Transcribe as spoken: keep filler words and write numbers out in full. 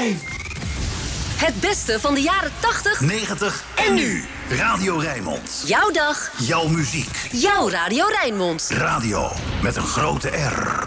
vijf. Het beste van de jaren tachtig, negentig en nu. Radio Rijnmond. Jouw dag. Jouw muziek. Jouw Radio Rijnmond. Radio met een grote R.